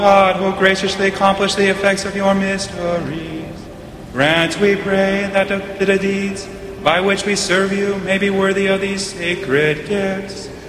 God, who graciously accomplished the effects of your mysteries, grant, we pray, that the deeds by which we serve you may be worthy of these sacred gifts,